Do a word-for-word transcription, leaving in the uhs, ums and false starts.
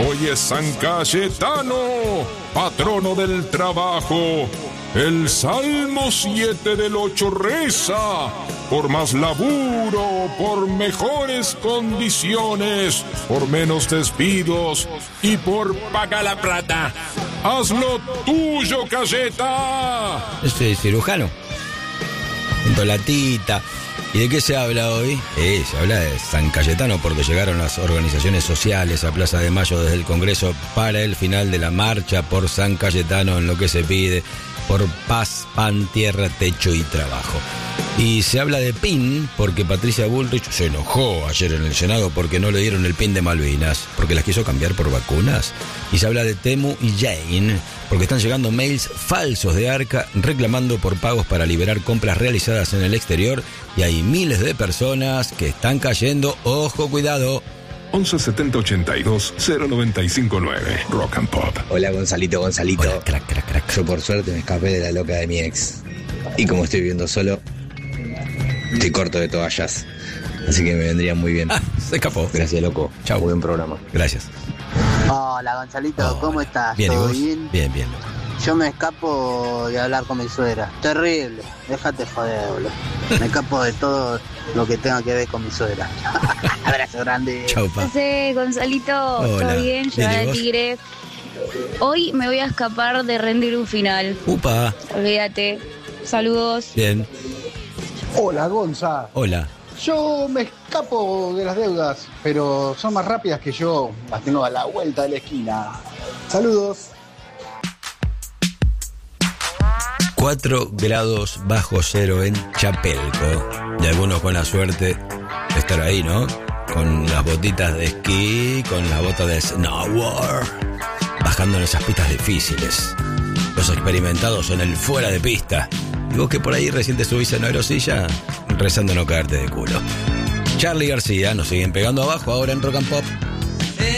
Hoy es San Cayetano, patrono del trabajo. El Salmo siete del ocho reza: por más laburo, por mejores condiciones, por menos despidos y por paga la plata. ¡Haz lo tuyo, Cayeta! Yo soy cirujano. Junto la tita. ¿Y de qué se habla hoy? Eh, se habla de San Cayetano porque llegaron las organizaciones sociales a Plaza de Mayo desde el Congreso para el final de la marcha por San Cayetano, en lo que se pide por paz, pan, tierra, techo y trabajo. Y se habla de PIN porque Patricia Bullrich se enojó ayer en el Senado porque no le dieron el PIN de Malvinas, porque las quiso cambiar por vacunas. Y se habla de Temu y Jane porque están llegando mails falsos de Arca reclamando por pagos para liberar compras realizadas en el exterior, y hay miles de personas que están cayendo. ¡Ojo, cuidado! once setenta ochenta y dos cero noventa y cinco nueve Rock and Pop. Hola, Gonzalito, Gonzalito. Hola, crack, crack, crack. Yo por suerte me escapé de la loca de mi ex. Y como estoy viviendo solo, estoy corto de toallas. Así que me vendría muy bien. Ah, se escapó. Gracias, loco. Chau. Buen programa. Gracias. Hola, Gonzalito, Hola. ¿cómo estás? Bien, ¿y ¿Todo vos? bien? Bien, bien. Yo me escapo de hablar con mi suegra. Terrible. Déjate joder, boludo. Me escapo de todo lo que tenga que ver con mi suegra. Abrazo grande. Chau, pa. No sé, Gonzalito, Hola. ¿todo bien? Bien, ¿y Llevar al vos? Tigre. Hoy me voy a escapar de rendir un final. Upa. Olvídate. Saludos. Bien. Hola, Gonza. Hola. Yo me escapo de las deudas, pero son más rápidas que yo. Las tengo a la vuelta de la esquina. Saludos. cuatro grados bajo cero en Chapelco. Y algunos con la suerte de estar ahí, ¿no? Con las botitas de esquí, con las botas de snowboard, bajando en esas pistas difíciles. Los experimentados en el fuera de pista. Y vos que por ahí recién te subís en aerosilla, rezando no caerte de culo. Charly García nos siguen pegando abajo ahora en Rock and Pop.